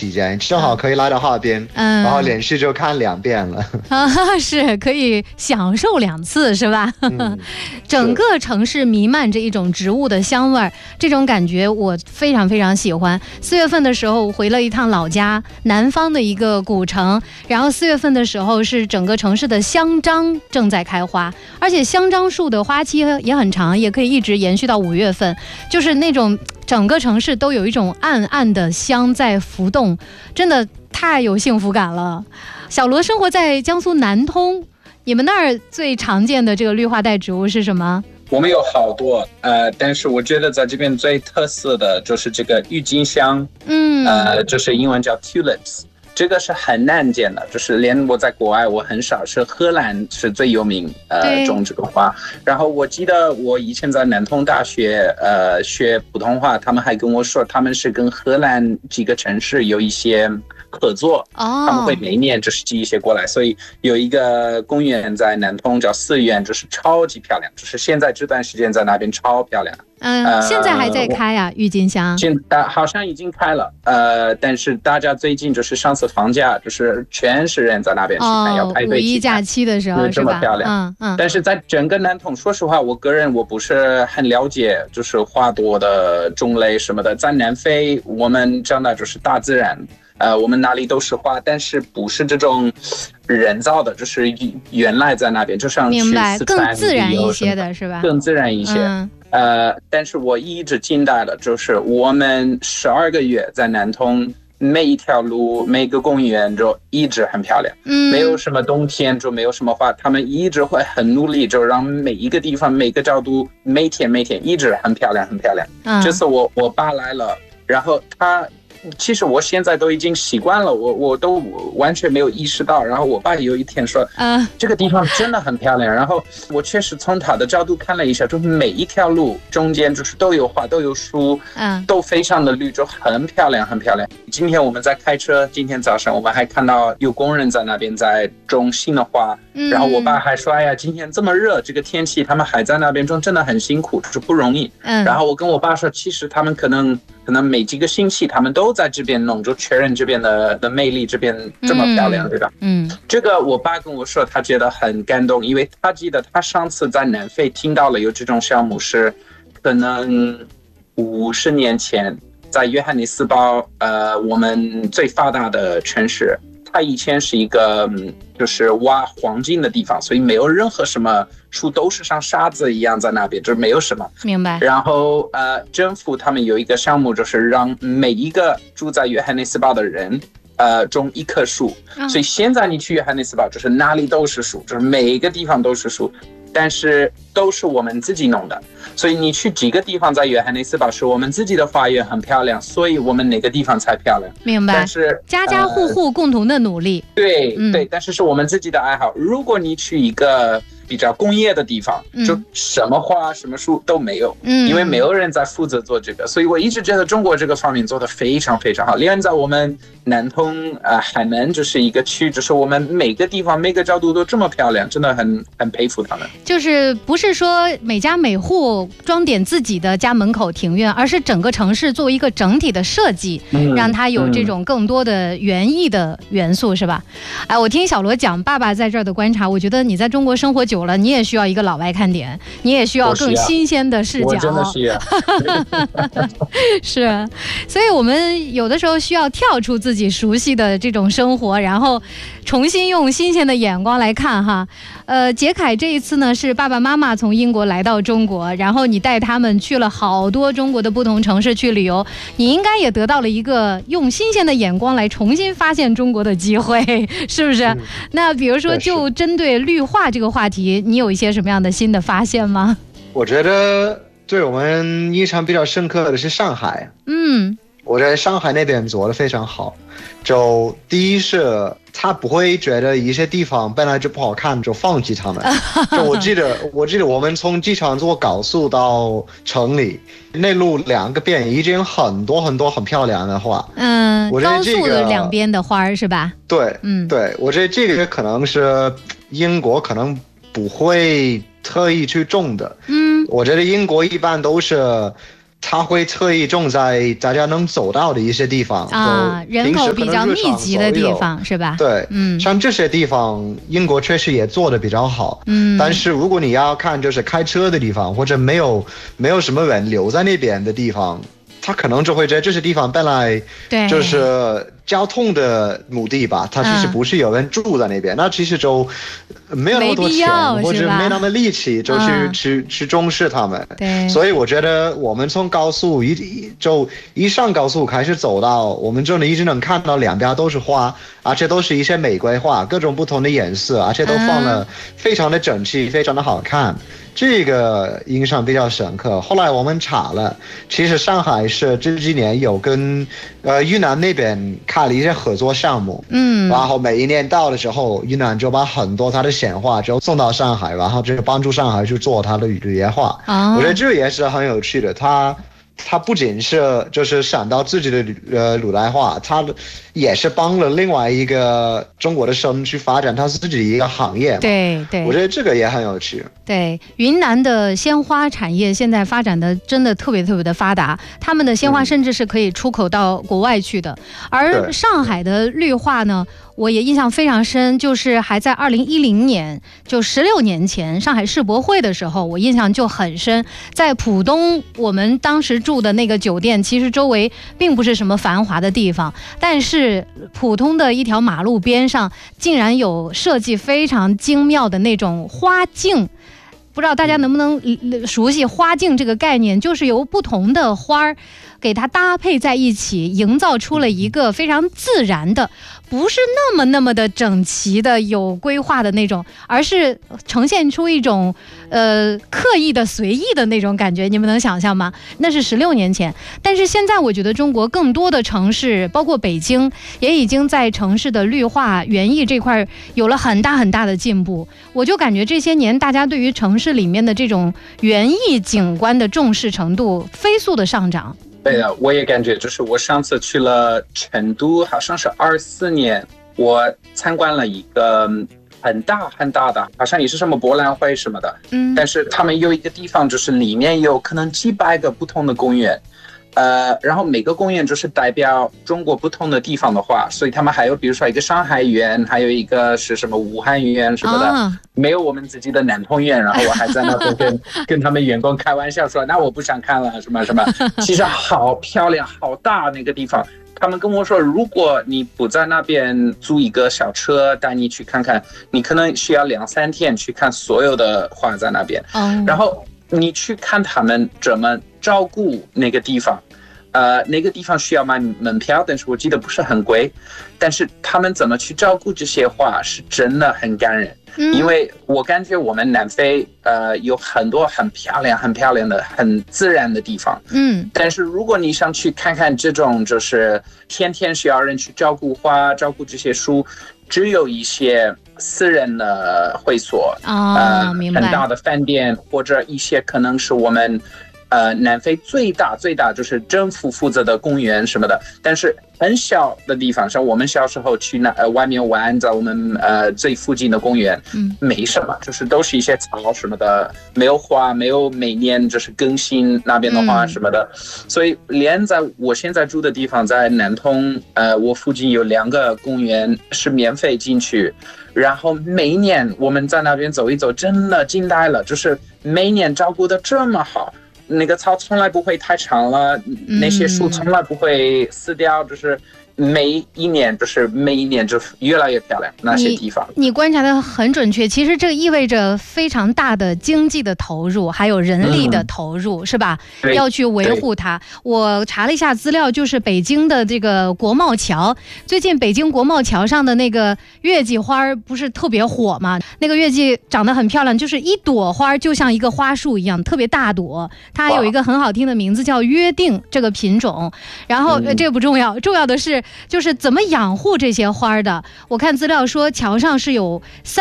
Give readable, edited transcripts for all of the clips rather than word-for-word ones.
期间，正好可以来到哈尔滨，然后连续就看2遍了。 是可以享受2次，是吧？整个城市弥漫着一种植物的香味儿，这种感觉我非常非常喜欢。4月份的时候回了一趟老家，南方的一个古城，然后4月份的时候是整个城市的香樟正在开花，而且香樟树的花期也很长，也可以一直延续到5月份，就是那种整个城市都有一种暗暗的香在浮动，真的太有幸福感了。小罗生活在江苏南通，你们那儿最常见的这个绿化带植物是什么？ 我们有好多，但是我觉得在这边最特色的就是这个郁金香，就是英文叫 tulips。这个是很难见的，就是连我在国外我很少，是荷兰是最有名种这个花。然后我记得我以前在南通大学学普通话，他们还跟我说他们是跟荷兰几个城市有一些合作，他们会每年就是寄一些过来，所以有一个公园在南通叫四园，就是超级漂亮，就是现在这段时间在那边超漂亮。 现在还在开呀，郁金香。 好像已经开了，但是大家最近就是上次放假，就是全是人在那边去看，要排队。 5一假期的时候是吧？这么漂亮。但是在整个南通，说实话，我个人我不是很了解，就是花朵的种类什么的。在南非，我们长大就是大自然。我们哪里都是花，但是不是这种人造的，就是原来在那边，就像去四川更自然一些的是吧？ 更自然一些。但是我一直惊呆了，就是我们12个月在南通，每一条路、每个公园就一直很漂亮，没有什么冬天就没有什么花，他们一直会很努力，就让每一个地方、每个角度，每天一直很漂亮，很漂亮。这次我爸来了，然后其实我现在都已经习惯了，我都完全没有意识到。然后我爸有一天说，这个地方真的很漂亮。然后我确实从他的角度看了一下，就每一条路中间就是都有花，都有树，都非常的绿，就很漂亮，很漂亮。今天我们在开车，今天早上我们还看到有工人在那边在种新的花。然后我爸还说，哎呀，今天这么热，这个天气他们还在那边种，真的很辛苦，就是不容易。然后我跟我爸说，其实他们可能每几个星期他们都在这边弄，就确认这边的魅力，这边这么漂亮，对吧？这个我爸跟我说他觉得很感动，因为他记得他上次在南非听到了有这种项目，是可能50年前在约翰尼斯堡，我们最发达的城市，它以前是一个就是挖黄金的地方，所以没有任何什么树，都是像沙子一样在那边，就是没有什么。 明白。 然后政府他们有一个项目，就是让每一个住在约翰内斯堡的人种1棵树。所以现在你去约翰内斯堡，就是哪里都是树，就是每一个地方都是树。但是都是我们自己弄的，所以你去几个地方在约翰内斯堡是我们自己的花园很漂亮，所以我们哪个地方才漂亮。 明白。 但是家家户户共同的努力。 对，但是是我们自己的爱好。如果你去一个比较工业的地方，就什么花什么树都没有，因为没有人在负责做这个。所以我一直觉得中国这个方面做得非常非常好。另外在我们南通海门就是一个区，就是我们每个地方每个角度都这么漂亮，真的很佩服他们。 就是不是说每家每户装点自己的家门口庭院，而是整个城市作为一个整体的设计，让它有这种更多的园艺的元素，是吧？我听小罗讲爸爸在这儿的观察，我觉得你在中国生活久了，你也需要一个老外看点，你也需要更新鲜的视角。 我真的需要。 是，所以我们有的时候需要跳出自己熟悉的这种生活，然后重新用新鲜的眼光来看哈。杰凯这一次呢是爸爸妈妈从英国来到中国，然后你带他们去了好多中国的不同城市去旅游，你应该也得到了一个用新鲜的眼光来重新发现中国的机会，是不是？那比如说就针对绿化这个话题，你有一些什么样的新的发现吗？ 我觉得对我们印象比较深刻的是上海。我在上海那边做得非常好。就第一是他不会觉得一些地方本来就不好看就放弃他们。就我记得我们从机场坐高速到城里，内陆2个边已经很多很多很漂亮的花。我觉得高速的两边的花是吧？ 对，对，我觉得这个可能是英国可能不会特意去种的。我觉得英国一般都是它会特意种在大家能走到的一些地方人口比较密集的地方是吧？ 对，像这些地方英国确实也做得比较好，但是如果你要看就是开车的地方或者没有什么人留在那边的地方，他可能就会觉得这些地方本来就是交通的目的吧，它其实不是有人住在那边，那其实就没有那么多钱或者没那么力气就去重视他们。 对， 所以我觉得我们从高速一上高速开始走到，我们就一直能看到两边都是花，而且都是一些玫瑰花，各种不同的颜色，而且都放了非常的整齐，非常的好看。这个印象比较深刻。后来我们查了，其实上海市这几年有跟云南那边开了一些合作项目，然后每一年到的时候，云南就把很多它的鲜花就送到上海，然后就帮助上海去做它的旅游化。我觉得这也是很有趣的。他不仅是就是想到自己的鲁代话，他也是帮了另外一个中国的省去发展他自己的一个行业。 对， 我觉得这个也很有趣。 对，云南的鲜花产业现在发展的真的特别特别的发达，他们的鲜花甚至是可以出口到国外去的。而上海的绿化呢，我也印象非常深，就是还在2010年，就16年前上海世博会的时候，我印象就很深。在浦东，我们当时住的那个酒店，其实周围并不是什么繁华的地方，但是普通的一条马路边上，竟然有设计非常精妙的那种花径。不知道大家能不能熟悉花径这个概念，就是由不同的花儿给它搭配在一起，营造出了一个非常自然的，不是那么的整齐的有规划的那种，而是呈现出一种刻意的随意的那种感觉。你们能想象吗？那是16年前。但是现在我觉得中国更多的城市，包括北京，也已经在城市的绿化园艺这块有了很大很大的进步。我就感觉这些年大家对于城市里面的这种园艺景观的重视程度飞速的上涨。 对的，我也感觉，就是我上次去了成都，好像是24年，我参观了一个很大很大的，好像也是什么博览会什么的，但是他们有一个地方，就是里面有可能几百个不同的公园，然后每个公园就是代表中国不同的地方的话，所以他们还有比如说一个上海园，还有一个是什么武汉园什么的，没有我们自己的南通园。然后我还在那边跟他们员工开玩笑说，那我不想看了什么什么。其实好漂亮好大那个地方，他们跟我说，如果你不在那边租一个小车带你去看看，你可能需要2-3天去看所有的花在那边。然后你去看他们怎么照顾那个地方，那个地方需要买门票，但是我记得不是很贵。但是他们怎么去照顾这些花是真的很感人，因为我感觉我们南非有很多很漂亮的很自然的地方，但是如果你想去看看这种就是天天需要人去照顾花照顾这些树，只有一些私人的会所，很大的饭店，或者一些可能是我们南非最大就是政府负责的公园什么的，但是很小的地方，像我们小时候去外面玩，在我们最附近的公园，没什么，就是都是一些草什么的，没有花，没有每年就是更新那边的花什么的，所以连在我现在住的地方，在南通，我附近有2个公园是免费进去，然后每一年我们在那边走一走，真的惊呆了，就是每年照顾得这么好。那个草从来不会太长了，那些树从来不会死掉，就是每一年就越来越漂亮那些地方。 你观察得很准确，其实这意味着非常大的经济的投入，还有人力的投入，是吧？要去维护它。我查了一下资料，就是北京的这个国贸桥，最近北京国贸桥上的那个月季花不是特别火吗？那个月季长得很漂亮，就是一朵花就像一个花束一样，特别大朵。它有一个很好听的名字叫约定这个品种。然后这个不重要，重要的是就是怎么养护这些花的。我看资料说，桥上是有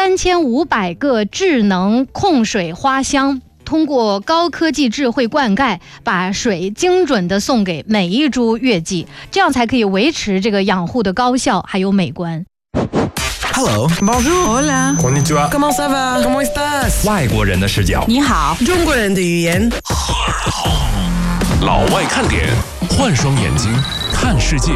3500个智能控水花箱，通过高科技智慧灌溉，把水精准的送给每一株月季，这样才可以维持这个养护的高效还有美观。 Hello, Bonjour, Hola, Konnichiwa, Comment ça va? Comment estás? 外国人的视角， 你好，中国人的语言。 老外看点，换双眼睛看世界。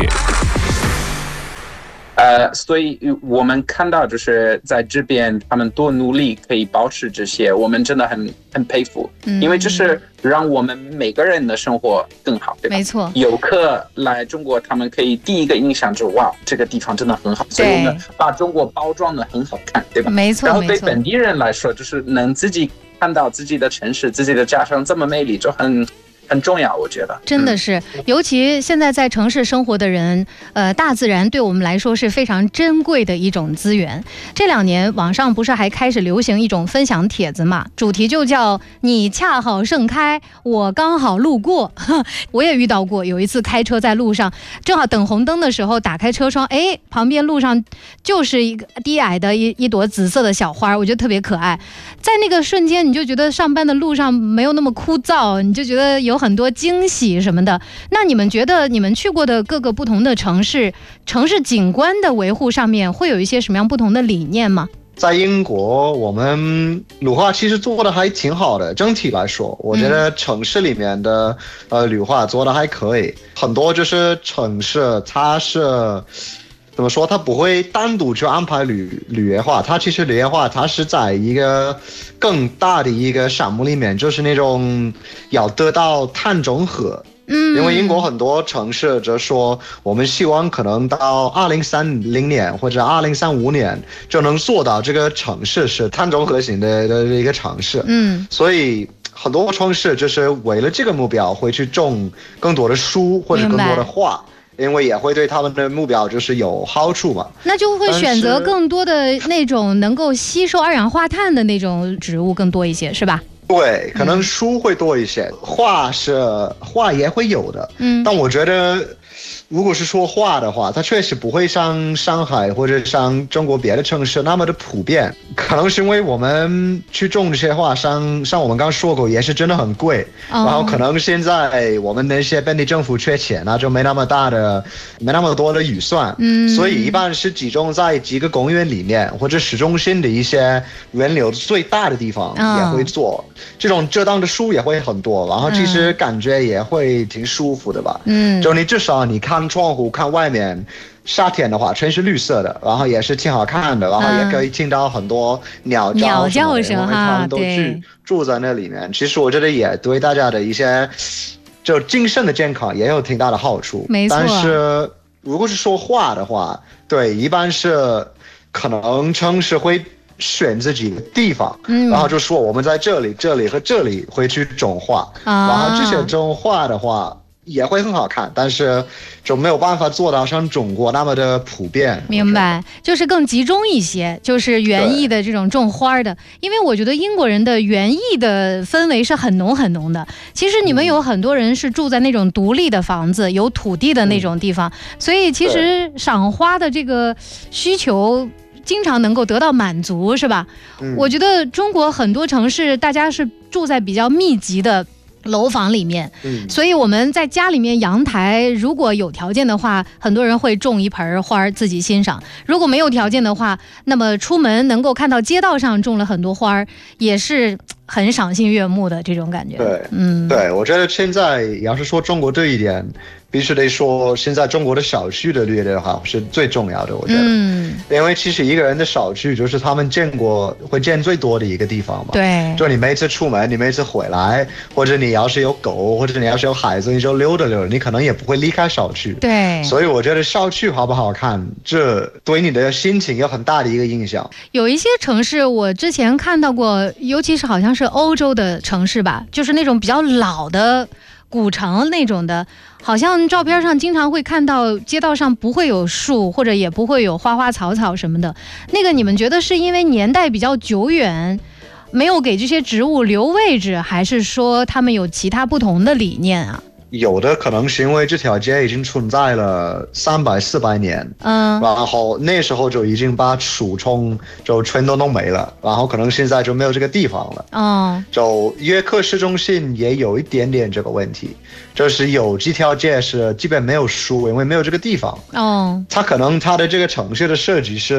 所以我们看到就是在这边他们多努力可以保持这些，我们真的很佩服，因为这是让我们每个人的生活更好，对吧？ 没错， 游客来中国，他们可以第一个印象就是哇，这个地方真的很好，所以我们把中国包装的很好看，对吧？ 没错。 然后对本地人来说，就是能自己看到自己的城市、自己的家乡这么美丽，就很重要，我觉得真的是，尤其现在在城市生活的人，大自然对我们来说是非常珍贵的一种资源。这2年网上不是还开始流行一种分享帖子嘛，主题就叫你恰好盛开，我刚好路过。我也遇到过，有一次开车在路上，正好等红灯的时候，打开车窗，哎，旁边路上就是一个低矮的一朵紫色的小花，我觉得特别可爱。在那个瞬间，你就觉得上班的路上没有那么枯燥，你就觉得有很多惊喜什么的。那你们觉得你们去过的各个不同的城市景观的维护上面会有一些什么样不同的理念吗？ 在英国，我们绿化其实做的还挺好的，整体来说，我觉得城市里面的绿化做的还可以。很多就是城市它是怎么说，它不会单独去安排绿业化，它其实绿业化它是在一个更大的一个项目里面，就是那种要得到碳中和。因为英国很多城市就说我们希望可能到2030年或者2035年就能做到这个城市是碳中和型的一个城市。所以很多城市就是为了这个目标会去种更多的树或者更多的花，因为也会对他们的目标就是有好处嘛。 那就会选择更多的那种能够吸收2氧化碳的那种植物更多一些，是吧？ 对，可能树会多一些，花也会有的。但我觉得如果是说花的话，它确实不会像上海或者像中国别的城市那么的普遍，可能是因为我们去种这些花，像我们刚说过，也是真的很贵。然后可能现在我们那些本地政府缺钱，那就没那么多的预算。所以一般是集中在几个公园里面或者市中心的一些人流最大的地方也会做。这种遮挡的树也会很多，然后其实感觉也会挺舒服的吧。就你至少你看窗户看外面，夏天的话全是绿色的，然后也是挺好看的，然后也可以听到很多鸟叫声哈，他们都住在那里面。其实我觉得也对大家的一些就精神的健康也有挺大的好处。 没错。 但是如果是说花的话，对，一般是可能城市会选自己的地方，然后就说我们在这里和这里会去种花，然后这些种花的话也会很好看，但是就没有办法做到像中国那么的普遍。 明白，就是更集中一些，就是园艺的这种种花的。因为我觉得英国人的园艺的氛围是很浓很浓的。其实你们有很多人是住在那种独立的房子，有土地的那种地方，所以其实赏花的这个需求经常能够得到满足，是吧？我觉得中国很多城市大家是住在比较密集的楼房里面，所以我们在家里面阳台如果有条件的话，很多人会种一盆花自己欣赏。如果没有条件的话，那么出门能够看到街道上种了很多花，也是很赏心悦目的这种感觉。 对，我觉得现在要是说中国这一点，必须得说现在中国的小区的绿的话是最重要的，我觉得。因为其实一个人的小区就是他们会见最多的一个地方嘛。 对。 就你每次出门，你每次回来，或者你要是有狗，或者你要是有孩子，你就溜达，你可能也不会离开小区。 对。 所以我觉得小区好不好看，这对你的心情有很大的一个影响。 有一些城市我之前看到过，尤其是好像是欧洲的城市吧，就是那种比较老的古城那种的，好像照片上经常会看到街道上不会有树，或者也不会有花花草草什么的。那个你们觉得是因为年代比较久远，没有给这些植物留位置，还是说他们有其他不同的理念啊？ 有的可能是因为这条街已经存在了300-400年，然后那时候就已经把树丛就全都弄没了，然后可能现在就没有这个地方了。就约克市中心也有一点点这个问题，就是有几条街是基本没有树，因为没有这个地方。它可能它的这个城市的设计是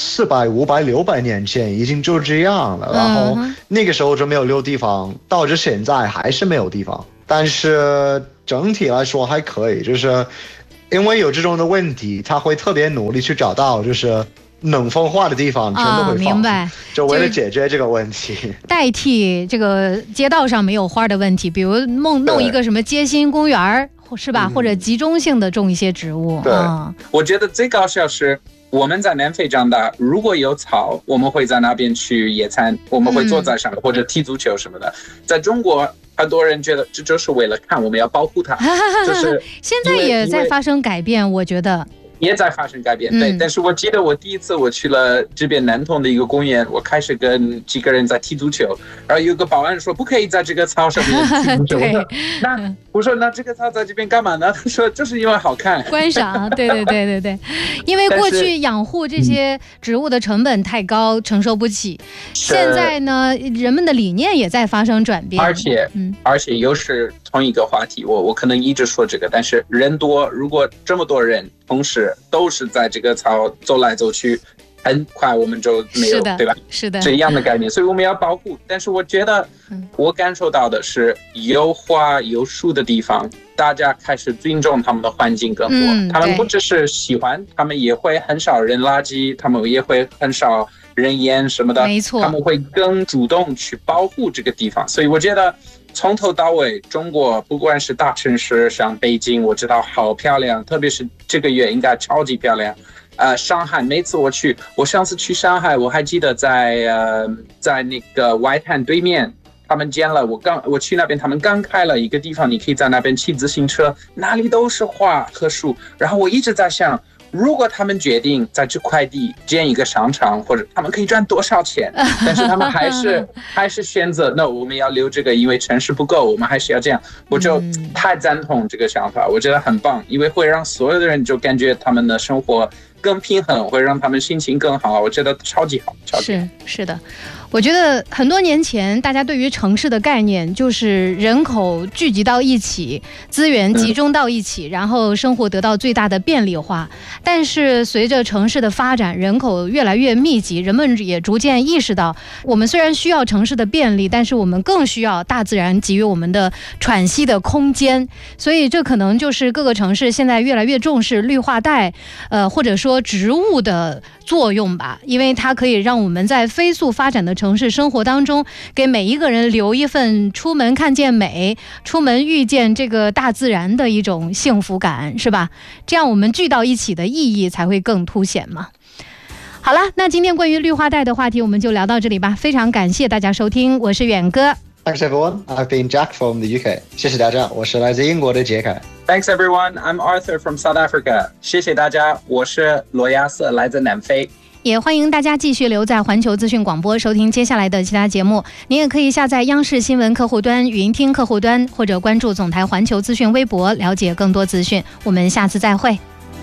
400、500、600年前已经就这样了，然后那个时候就没有留地方，导致现在还是没有地方。 但是整体来说还可以，就是因为有这种的问题，他会特别努力去找到就是能风化的地方全都会放， 明白， 就为了解决这个问题， 代替这个街道上没有花的问题，比如弄一个什么街心公园是吧，或者集中性的种一些植物。 对， 我觉得最搞笑是我们在南非长大，如果有草，我们会在那边去野餐，我们会坐在上面或者踢足球什么的。在中国，很多人觉得这就是为了看，我们要保护它，就是现在也在发生改变，我觉得。 也在发生改变，对。但是我记得我第一次我去了这边南通的一个公园，我开始跟几个人在踢足球，然后有个保安说不可以在这个草上面踢足球。我说那这个草在这边干嘛呢？他说就是因为好看， 观赏。对，因为过去养护这些植物的成本太高，承受不起。现在呢，人们的理念也在发生转变， 而且又是同一个话题，我可能一直说这个，但是人多，如果这么多人同时都是在这个草走来走去，很快我们就没有，对吧？ 是的， 这样的概念，所以我们要保护。但是我觉得，我感受到的是，有花有树的地方，大家开始尊重他们的环境更多。他们不只是喜欢，他们也会很少扔垃圾，他们也会很少扔烟什么的。 没错， 他们会更主动去保护这个地方。所以我觉得，从头到尾，中国不管是大城市，像北京，我知道好漂亮，特别是这个月应该超级漂亮。上海，每次我上次去上海，我还记得在那个外滩对面，他们建了，我去那边，他们刚开了一个地方，你可以在那边骑自行车，哪里都是花和树。然后我一直在想，如果他们决定在这块地建一个商场，或者他们可以赚多少钱，但是他们还是选择，那我们要留这个，因为城市不够，我们还是要这样。我就太赞同这个想法，我觉得很棒，因为会让所有的人就感觉他们的生活更平衡，会让他们心情更好，我觉得超级好，超级好。 是的。我觉得很多年前，大家对于城市的概念就是人口聚集到一起，资源集中到一起，然后生活得到最大的便利化。但是随着城市的发展，人口越来越密集，人们也逐渐意识到，我们虽然需要城市的便利，但是我们更需要大自然给予我们的喘息的空间。所以这可能就是各个城市现在越来越重视绿化带，或者说植物的作用吧，因为它可以让我们在飞速发展的城市生活当中，给每一个人留一份出门看见美，出门遇见这个大自然的一种幸福感，是吧？这样我们聚到一起的意义才会更凸显嘛。好了，那今天关于绿化带的话题我们就聊到这里吧，非常感谢大家收听，我是远哥。 Thanks everyone. I've been Jack from the UK. 谢谢大家，我是来自英国的杰凯。 Thanks everyone. I'm Arthur from South Africa. 谢谢大家，我是罗亚瑟，来自南非。 也欢迎大家继续留在环球资讯广播收听接下来的其他节目。您也可以下载央视新闻客户端、语音听客户端，或者关注总台环球资讯微博，了解更多资讯。我们下次再会。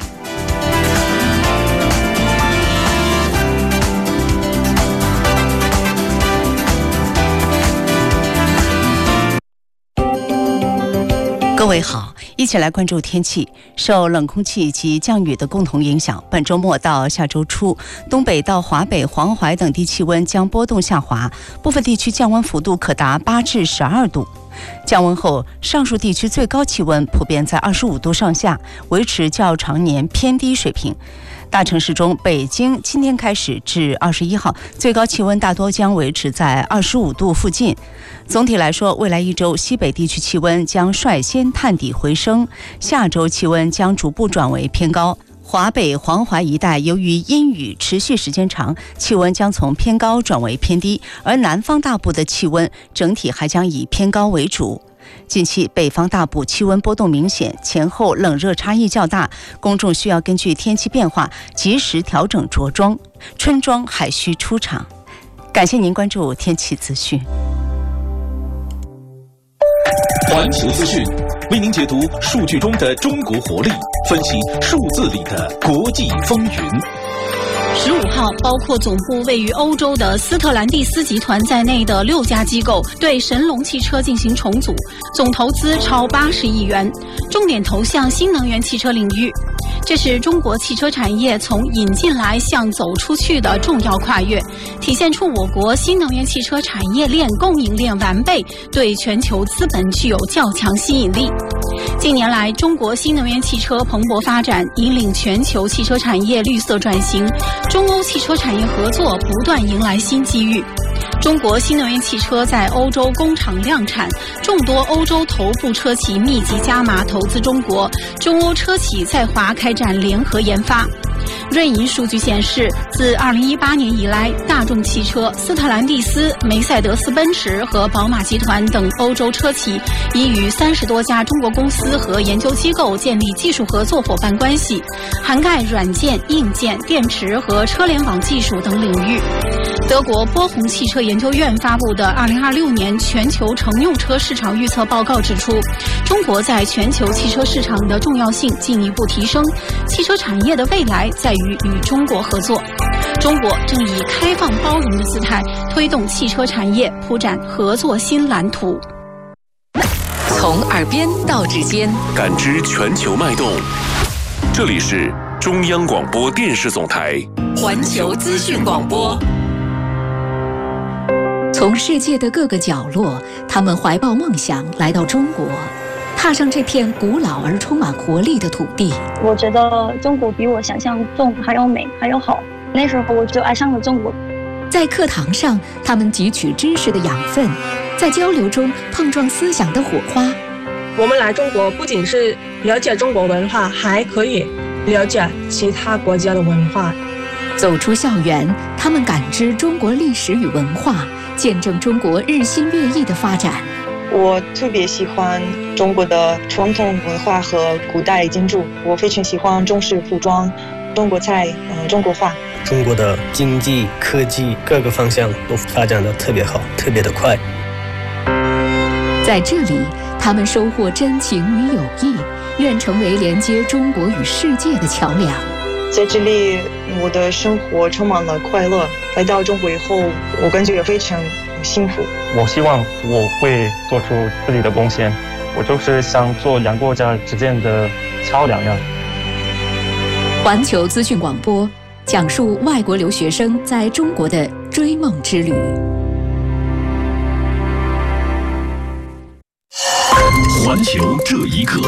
各位好，一起来关注天气。受冷空气及降雨的共同影响，本周末到下周初，东北到华北、黄淮等地气温将波动下滑，部分地区降温幅度可达8至12度。降温后，上述地区最高气温普遍在25度上下，维持较常年偏低水平。大城市中，北京今天开始至21号，最高气温大多将维持在25度附近。总体来说，未来一周西北地区气温将率先探底回升，下周气温将逐步转为偏高。华北、黄淮一带由于阴雨持续时间长，气温将从偏高转为偏低，而南方大部的气温整体还将以偏高为主。近期北方大部气温波动明显，前后冷热差异较大，公众需要根据天气变化及时调整着装，春装还需出场。感谢您关注天气资讯。 环球资讯为您解读数据中的中国活力，分析数字里的国际风云。 15号，包括总部位于欧洲的斯特兰蒂斯集团在内的6家机构对神龙汽车进行重组，总投资超80亿元，重点投向新能源汽车领域。这是中国汽车产业从引进来向走出去的重要跨越，体现出我国新能源汽车产业链供应链完备，对全球资本具有较强吸引力。近年来，中国新能源汽车蓬勃发展，引领全球汽车产业绿色转型，中欧汽车产业合作不断迎来新机遇。中国新能源汽车在欧洲工厂量产，众多欧洲头部车企密集加码投资中国，中欧车企在华开展联合研发。瑞银数据显示，自2018年以来，大众汽车、斯特兰蒂斯、梅赛德斯奔驰和宝马集团等欧洲车企已与30多家中国公司和研究机构建立技术合作伙伴关系，涵盖软件、硬件、电池和车联网技术等领域。德国波鸿汽车研究院发布的2026年全球乘用车市场预测报告指出，中国在全球汽车市场的重要性进一步提升，汽车产业的未来在于与中国合作。中国正以开放包容的姿态推动汽车产业铺展合作新蓝图。 从耳边到指尖， 感知全球脉动。这里是中央广播电视总台环球资讯广播。从世界的各个角落，他们怀抱梦想来到中国，踏上这片古老而充满活力的土地。 我觉得中国比我想象中还要美，还要好。那时候我就爱上了中国。 在课堂上，他们汲取知识的养分，在交流中碰撞思想的火花。 我们来中国不仅是了解中国文化，还可以了解其他国家的文化。 走出校园，他们感知中国历史与文化，见证中国日新月异的发展。 我特别喜欢中国的传统文化和古代建筑，我非常喜欢中式服装、中国菜、中国画。 中国的经济、科技各个方向都发展得特别好，特别的快。 在这里，他们收获真情与友谊，愿成为连接中国与世界的桥梁。 在这里，我的生活充满了快乐。来到中国以后，我感觉也非常幸福。 我希望我会做出自己的贡献，我就是想做两国家之间的桥梁呀。 环球资讯广播讲述外国留学生在中国的追梦之旅。 环球这一刻。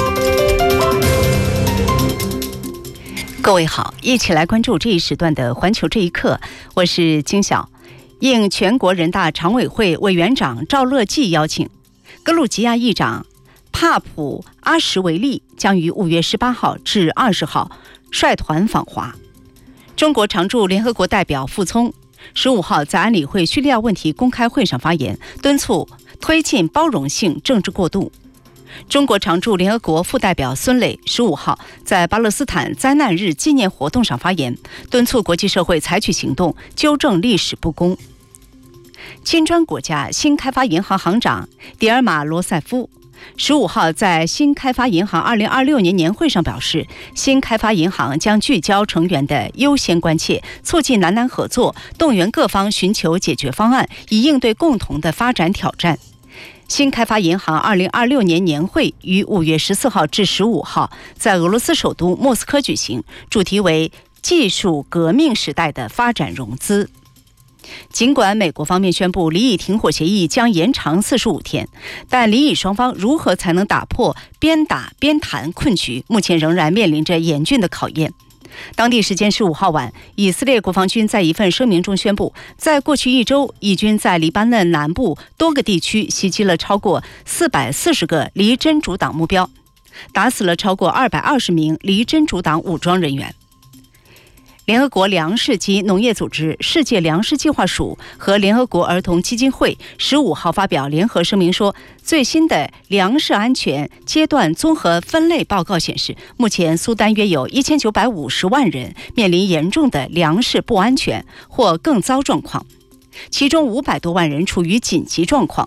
各位好，一起来关注这一时段的环球这一刻，我是金晓。应全国人大常委会委员长赵乐际邀请，格鲁吉亚议长帕普阿什维利将于5月18号至20号率团访华。中国常驻联合国代表傅聪15号在安理会叙利亚问题公开会上发言，敦促推进包容性政治过渡。中国常驻联合国副代表孙磊15号在巴勒斯坦灾难日纪念活动上发言，敦促国际社会采取行动，纠正历史不公。金砖国家新开发银行行长迪尔马罗塞夫15号在新开发银行2026年年会上表示，新开发银行将聚焦成员的优先关切，促进南南合作，动员各方寻求解决方案，以应对共同的发展挑战。新开发银行2026年年会于5月14号至15号在俄罗斯首都莫斯科举行，主题为技术革命时代的发展融资。尽管美国方面宣布离以停火协议将延长45天，但离以双方如何才能打破边打边谈困局，目前仍然面临着严峻的考验。当地时间15号晚，以色列国防军在一份声明中宣布，在过去1周，以军在黎巴嫩南部多个地区袭击了超过440个离真主党目标，打死了超过220名离真主党武装人员。联合国粮食及农业组织、世界粮食计划署和联合国儿童基金会15号发表联合声明说，最新的粮食安全阶段综合分类报告显示，目前苏丹约有1950万人面临严重的粮食不安全或更糟状况，其中500多万人处于紧急状况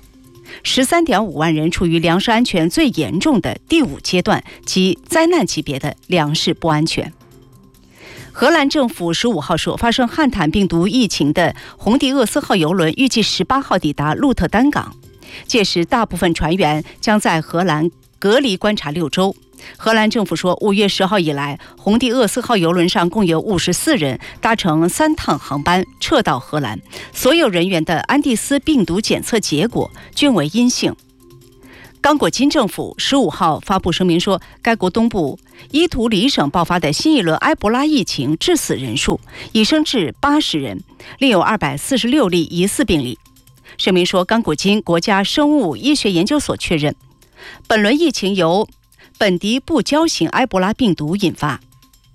，13.5万人处于粮食安全最严重的第5阶段及灾难级别的粮食不安全。 荷兰政府15号说，发生汉坦病毒疫情的红地厄斯号邮轮预计18号抵达鹿特丹港，届时大部分船员将在荷兰隔离观察6周。荷兰政府说，5月10号以来，红地厄斯号邮轮上共有54人搭乘3趟航班撤到荷兰，所有人员的安第斯病毒检测结果均为阴性。刚果金政府15号发布声明说，该国东部伊图里省爆发的新一轮埃博拉疫情致死人数已升至80人，另有246例疑似病例。声明说，刚果金国家生物医学研究所确认，本轮疫情由本地不交型埃博拉病毒引发。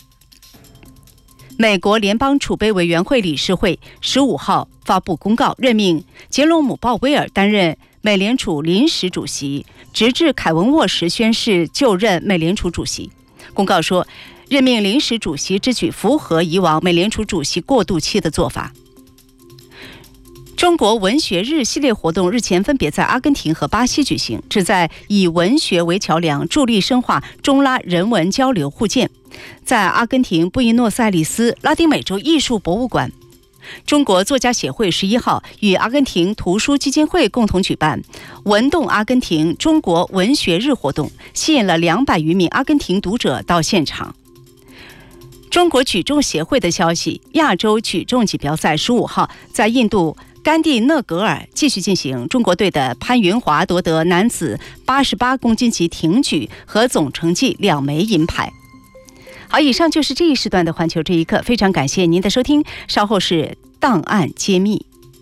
美国联邦储备委员会理事会15号发布公告，任命杰罗姆·鲍威尔担任美联储临时主席，直至凯文·沃什宣誓就任美联储主席。公告说，任命临时主席之举符合以往美联储主席过渡期的做法。中国文学日系列活动日前分别在阿根廷和巴西举行，旨在以文学为桥梁，助力深化中拉人文交流互鉴。在阿根廷布宜诺斯艾利斯拉丁美洲艺术博物馆，中国作家协会11号与阿根廷图书基金会共同举办文动阿根廷中国文学日活动，吸引了200余名阿根廷读者到现场。中国举重协会的消息，亚洲举重锦标赛15号在印度甘地讷格尔继续进行，中国队的潘云华夺得男子88公斤级挺举和总成绩2枚银牌。好，以上就是这一时段的环球这一刻，非常感谢您的收听，稍后是档案揭秘。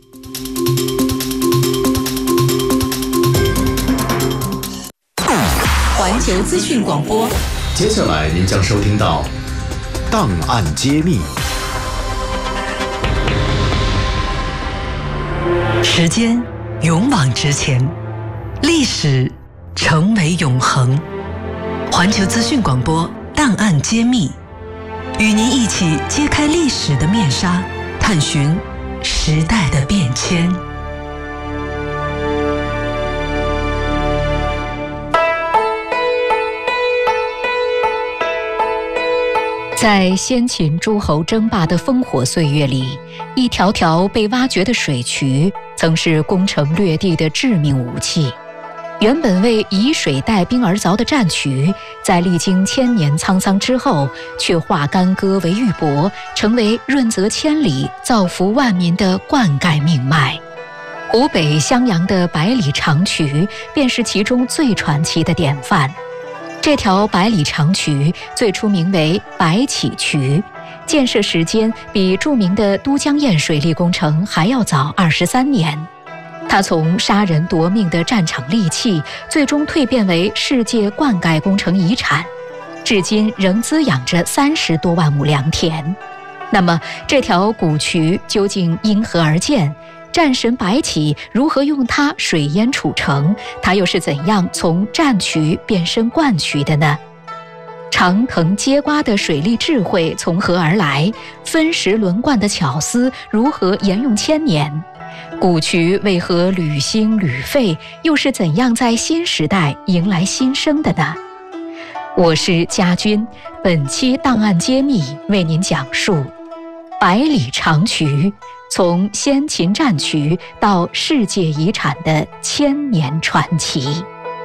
环球资讯广播， 接下来您将收听到档案揭秘。 时间勇往直前，历史成为永恒。环球资讯广播档案揭秘，与您一起揭开历史的面纱，探寻时代的变迁。 在先秦诸侯争霸的烽火岁月里，一条条被挖掘的水渠曾是攻城略地的致命武器。原本为以水带兵而凿的战渠，在历经千年沧桑之后，却化干戈为玉帛，成为润泽千里、造福万民的灌溉命脉。湖北襄阳的百里长渠便是其中最传奇的典范。这条百里长渠最初名为白起渠，建设时间比著名的都江堰水利工程还要早23年。它从杀人夺命的战场利器，最终蜕变为世界灌溉工程遗产，至今仍滋养着30多万亩良田。那么，这条古渠究竟因何而建？战神白起如何用它水淹楚城？他又是怎样从战渠变身灌渠的呢？长藤接瓜的水利智慧从何而来？分时轮灌的巧思如何沿用千年？古渠为何屡兴屡废？又是怎样在新时代迎来新生的呢？我是家军，本期档案揭秘为您讲述百里长渠，从先秦战渠到世界遗产的千年传奇。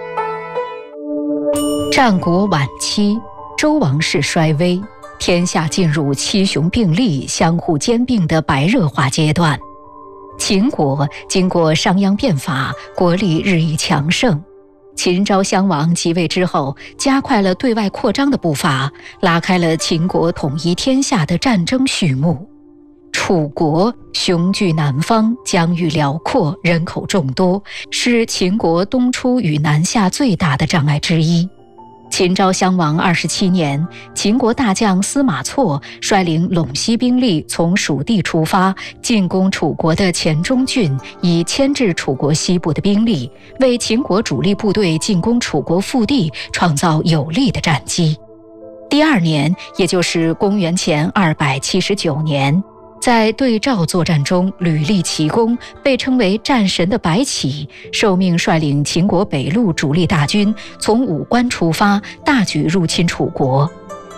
战国晚期，周王室衰微，天下进入七雄并立、相互兼并的白热化阶段。秦国经过商鞅变法，国力日益强盛。秦昭襄王即位之后，加快了对外扩张的步伐，拉开了秦国统一天下的战争序幕。楚国雄踞南方，疆域辽阔，人口众多，是秦国东出与南下最大的障碍之一。秦昭襄王27年，秦国大将司马错率领陇西兵力从蜀地出发，进攻楚国的黔中郡，以牵制楚国西部的兵力，为秦国主力部队进攻楚国腹地创造有利的战机。第二年，也就是公元前279年，在对赵作战中屡立奇功，被称为战神的白起受命率领秦国北路主力大军从武关出发，大举入侵楚国。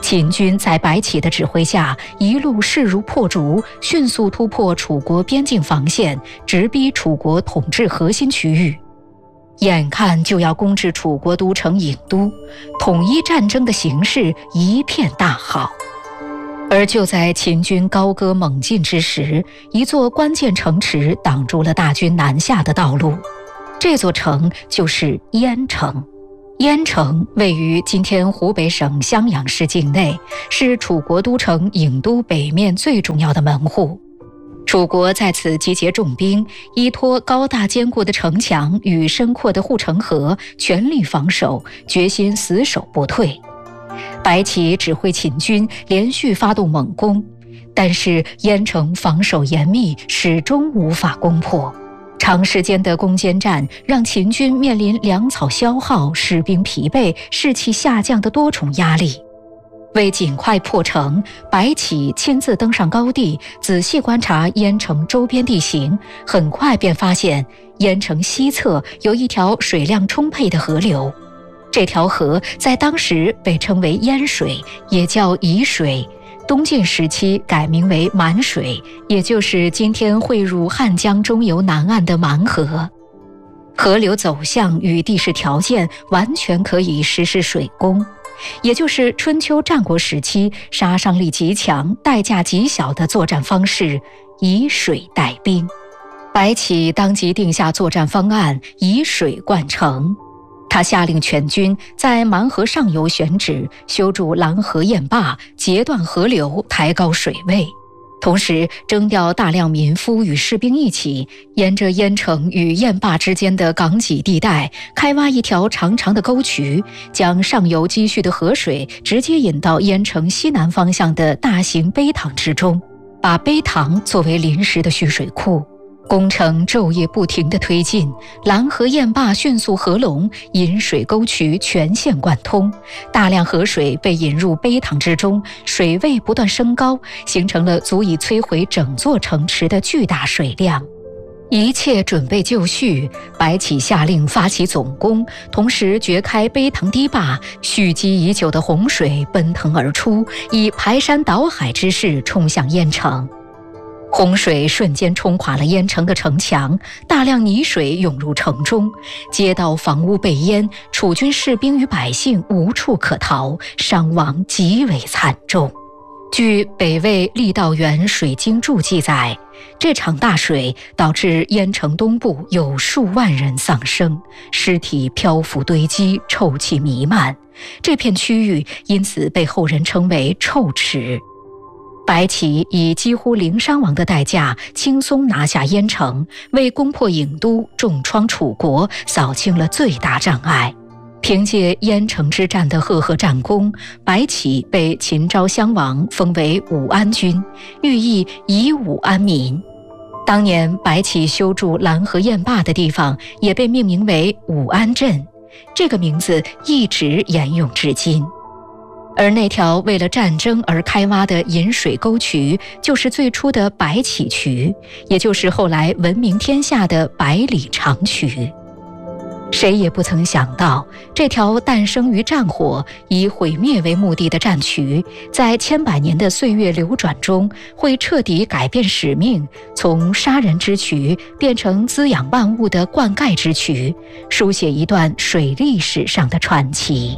秦军在白起的指挥下，一路势如破竹，迅速突破楚国边境防线，直逼楚国统治核心区域。眼看就要攻至楚国都城郢都，统一战争的形势一片大好。而就在秦军高歌猛进之时，一座关键城池挡住了大军南下的道路。这座城就是鄢城。鄢城位于今天湖北省襄阳市境内，是楚国都城郢都北面最重要的门户。楚国在此集结重兵，依托高大坚固的城墙与深阔的护城河，全力防守，决心死守不退。白起指挥秦军连续发动猛攻，但是鄢城防守严密，始终无法攻破。长时间的攻坚战让秦军面临粮草消耗、士兵疲惫、士气下降的多重压力。为尽快破城，白起亲自登上高地，仔细观察鄢城周边地形，很快便发现鄢城西侧有一条水量充沛的河流。这条河在当时被称为鄢水，也叫沂水，东晋时期改名为满水，也就是今天汇入汉江中游南岸的蛮河。河流走向与地势条件完全可以实施水攻，也就是春秋战国时期杀伤力极强、代价极小的作战方式，以水代兵。白起当即定下作战方案，以水灌城。他下令全军在蛮河上游选址修筑拦河堰坝，截断河流，抬高水位，同时征调大量民夫与士兵一起，沿着鄢城与堰坝之间的港脊地带开挖一条长长的沟渠，将上游积蓄的河水直接引到鄢城西南方向的大型碑塘之中，把碑塘作为临时的蓄水库。工程昼夜不停地推进，拦河堰坝迅速合拢，引水沟渠全线贯通，大量河水被引入碑塘之中，水位不断升高，形成了足以摧毁整座城池的巨大水量。一切准备就绪，白起下令发起总攻，同时掘开碑塘堤坝，蓄积已久的洪水奔腾而出，以排山倒海之势冲向鄢城。洪水瞬间冲垮了鄢城的城墙，大量泥水涌入城中，街道房屋被淹，楚军士兵与百姓无处可逃，伤亡极为惨重。据北魏郦道元水经注记载，这场大水导致鄢城东部有数万人丧生，尸体漂浮堆积，臭气弥漫，这片区域因此被后人称为臭池。白起以几乎零伤亡的代价轻松拿下鄢城，为攻破郢都、重创楚国扫清了最大障碍。凭借鄢城之战的赫赫战功，白起被秦昭襄王封为武安君，寓意以武安民。当年白起修筑拦河堰坝的地方也被命名为武安镇，这个名字一直沿用至今。而那条为了战争而开挖的引水沟渠，就是最初的白起渠，也就是后来闻名天下的百里长渠。谁也不曾想到，这条诞生于战火、以毁灭为目的的战渠，在千百年的岁月流转中，会彻底改变使命，从杀人之渠变成滋养万物的灌溉之渠，书写一段水利史上的传奇。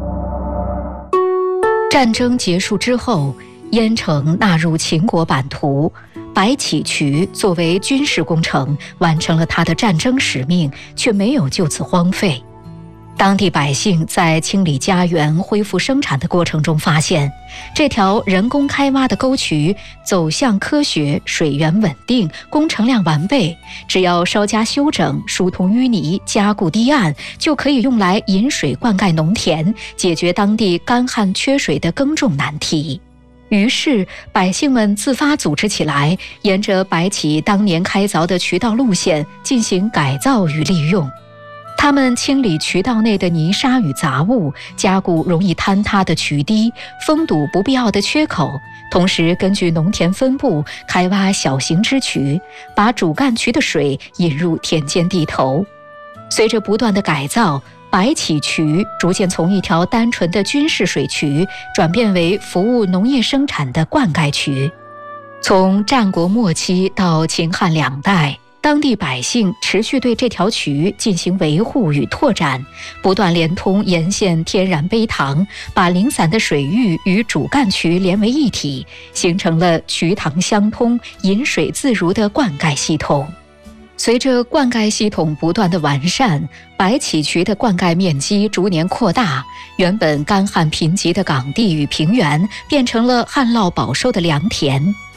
战争结束之后，鄢城纳入秦国版图，白起渠作为军事工程完成了他的战争使命，却没有就此荒废。当地百姓在清理家园、恢复生产的过程中发现，这条人工开挖的沟渠走向科学，水源稳定，工程量完备，只要稍加修整，疏通淤泥，加固堤岸，就可以用来引水灌溉农田，解决当地干旱缺水的耕种难题。于是百姓们自发组织起来，沿着白起当年开凿的渠道路线进行改造与利用。他们清理渠道内的泥沙与杂物，加固容易坍塌的渠堤，封堵不必要的缺口，同时根据农田分布开挖小型支渠，把主干渠的水引入田间地头。随着不断的改造， 白起渠逐渐从一条单纯的军事水渠转变为服务农业生产的灌溉渠。从战国末期到秦汉两代，当地百姓持续对这条渠进行维护与拓展，不断连通沿线天然陂塘，把零散的水域与主干渠连为一体，形成了渠塘相通、饮水自如的灌溉系统。随着灌溉系统不断的完善，白起渠的灌溉面积逐年扩大，原本干旱贫瘠的港地与平原变成了旱涝保收的良田。